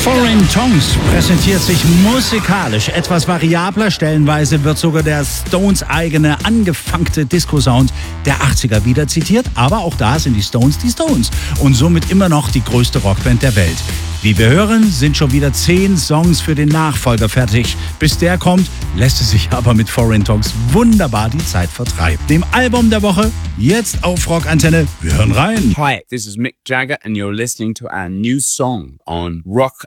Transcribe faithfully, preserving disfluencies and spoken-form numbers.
Foreign Tongues präsentiert sich musikalisch etwas variabler. Stellenweise wird sogar der Stones eigene angefangte Disco-Sound der achtziger wieder zitiert. Aber auch da sind die Stones die Stones und somit immer noch die größte Rockband der Welt. Wie wir hören, sind schon wieder zehn Songs für den Nachfolger fertig. Bis der kommt, lässt es sich aber mit Foreign Tongues wunderbar die Zeit vertreiben. Dem Album der Woche, jetzt auf Rockantenne. Wir hören rein. Hi, this is Mick Jagger and you're listening to our new song on Rock